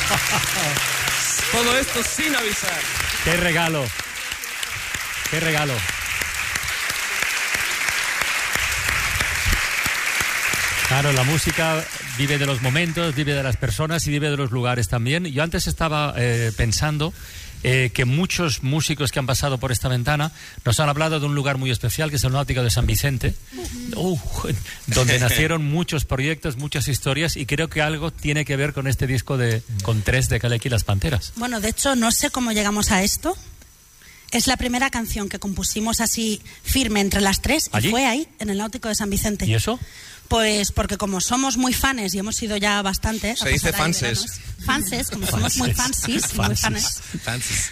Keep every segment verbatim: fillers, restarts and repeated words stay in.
Todo esto sin avisar. ¡Qué regalo! ¡Qué regalo! Claro, la música vive de los momentos, vive de las personas y vive de los lugares también. Yo antes estaba eh, pensando eh, que muchos músicos que han pasado por esta ventana nos han hablado de un lugar muy especial, que es el Náutico de San Vicente, uh, donde nacieron muchos proyectos, muchas historias, y creo que algo tiene que ver con este disco de con tres de Kaleki y las Panteras. Bueno, de hecho, no sé cómo llegamos a esto. Es la primera canción que compusimos así firme entre las tres. ¿Allí? Y fue ahí, en el Náutico de San Vicente. ¿Y eso? Pues porque como somos muy fanes y hemos sido ya bastante... Se dice fanses. Fanses, como somos muy fancies, muy fanes. Fanses.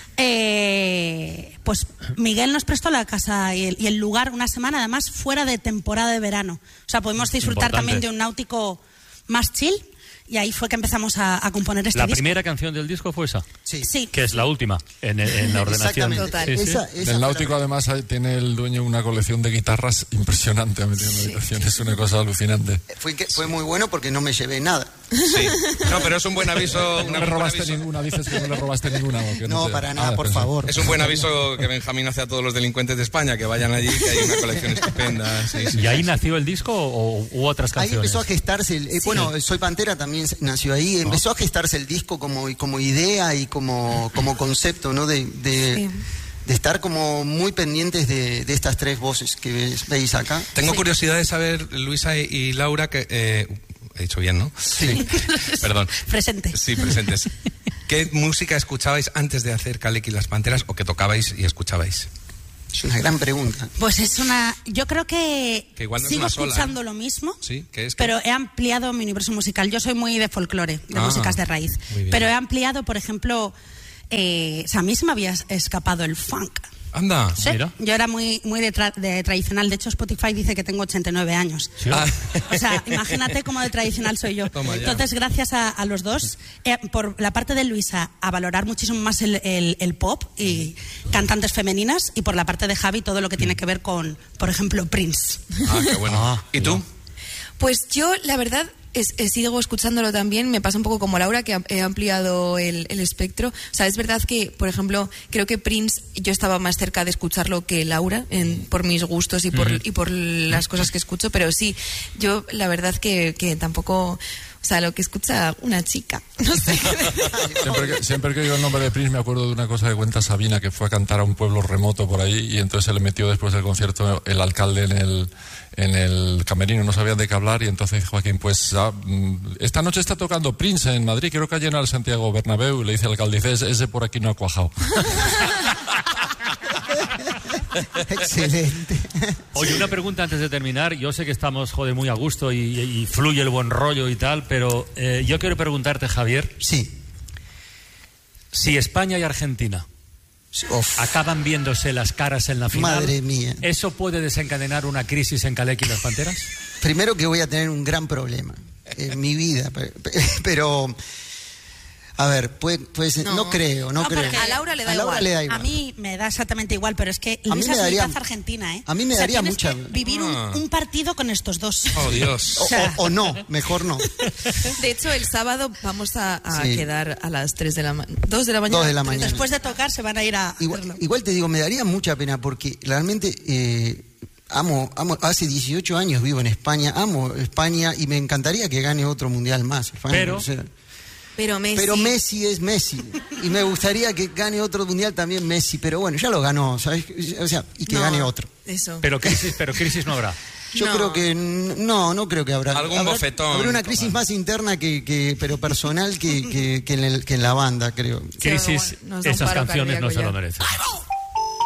Eh, pues Miguel nos prestó la casa y el, y el lugar una semana, además fuera de temporada de verano. O sea, pudimos disfrutar Importante. también de un náutico más chill. Y ahí fue que empezamos a, a componer este ¿La disco. primera canción del disco fue esa? Sí. sí. Que es la última en, en la ordenación. Exactamente. Sí, sí. Esa, esa el Náutico además tiene el dueño una colección de guitarras impresionante, ha metido en la habitación. Es una cosa alucinante. Fue, que, fue muy bueno porque no me llevé nada. Sí. No, pero es un buen aviso. No le robaste aviso. ninguna, dices que no le robaste ninguna. No, no te... para nada, ah, por pensé. favor. Es un buen aviso que Benjamín hace a todos los delincuentes de España, que vayan allí, que hay una colección estupenda. Sí, sí, ¿Y ahí sí, nació el disco o u otras canciones? Ahí empezó a gestarse, el, eh, sí. bueno, Soy Pantera también nació ahí, empezó a gestarse el disco como, como idea y como, como concepto, ¿no? De, de, sí. de estar como muy pendientes de, de estas tres voces que veis, veis acá. Tengo sí. curiosidad de saber, Luisa y, y Laura, que... Eh, he dicho bien, ¿no? Sí. Perdón. Presente. Sí, presentes. ¿Qué música escuchabais antes de hacer Kaleki y las Panteras o que tocabais y escuchabais? Es una gran pregunta. Pues es una... Yo creo que, que igual no sigo es una escuchando sola, ¿eh? lo mismo, ¿Sí? ¿Qué es que... pero he ampliado mi universo musical. Yo soy muy de folclore, de ah, músicas de raíz. Pero he ampliado, por ejemplo... Eh, o sea, a mí se me había escapado el funk. Anda, ¿Sí? mira. Yo era muy, muy de, tra de tradicional. De hecho, Spotify dice que tengo ochenta y nueve años. ¿Sí? Ah. O sea, imagínate cómo de tradicional soy yo. Toma, entonces, gracias a, a los dos, eh, por la parte de Luisa, a valorar muchísimo más el, el, el pop y cantantes femeninas, y por la parte de Javi, todo lo que tiene que ver con, por ejemplo, Prince. Ah, qué bueno. Ah, ¿y tú? Pues yo, la verdad... Es, es, sigo escuchándolo también, me pasa un poco como Laura, que he ampliado el, el espectro. O sea, es verdad que, por ejemplo, creo que Prince, yo estaba más cerca de escucharlo que Laura, en, por mis gustos y por, uh-huh. y por las cosas que escucho, pero sí, yo la verdad que, que tampoco... O sea, lo que escucha una chica, no sé. siempre, que, siempre que digo el nombre de Prince me acuerdo de una cosa que cuenta Sabina, que fue a cantar a un pueblo remoto por ahí y entonces se le metió después del concierto el alcalde en el, en el camerino, no sabían de qué hablar y entonces Joaquín, pues ah, esta noche está tocando Prince en Madrid, creo que ha llenado el Santiago Bernabéu, y le dice al alcalde, dice, ese, ese por aquí no ha cuajado. Excelente. Oye, una pregunta antes de terminar. Yo sé que estamos, joder, muy a gusto y, y fluye el buen rollo y tal, pero eh, yo quiero preguntarte, Javier. Sí. Si España y Argentina Uf. acaban viéndose las caras en la final, madre mía, ¿eso puede desencadenar una crisis en Kaleki y las Panteras? Primero que voy a tener un gran problema en mi vida, pero... A ver, pues, pues no. no creo, no, no creo. A Laura le da, a Laura igual. le da igual. A mí me da exactamente igual, pero es que Luisa es mitad argentina, ¿eh? A mí me o sea, daría mucha... vivir ah. un, un partido con estos dos. Oh, Dios. O, o, sea... o, o no, mejor no. De hecho, el sábado vamos a, a sí. quedar a las tres de la mañana. dos de la mañana. dos de la mañana. Después de tocar se van a ir a... Igual, igual te digo, me daría mucha pena porque realmente... Eh, Amo, amo, hace dieciocho años vivo en España, amo España y me encantaría que gane otro mundial más. Pero... O sea, Pero Messi. Pero Messi es Messi. Y me gustaría que gane otro mundial también Messi. Pero bueno, ya lo ganó, ¿sabes? O sea, y que no, gane otro. Eso. Pero crisis, pero crisis no habrá. Yo no. creo que... No, no creo que habrá. Algún habrá, bofetón. Habrá una crisis más interna, que, que pero personal, que, que, que, en el, que en la banda, creo. Crisis, esas canciones no se lo merecen.